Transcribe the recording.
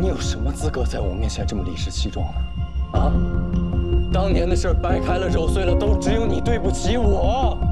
你有什么资格在我面前这么理直气壮呢？啊！当年的事掰开了揉碎了，都只有你对不起我。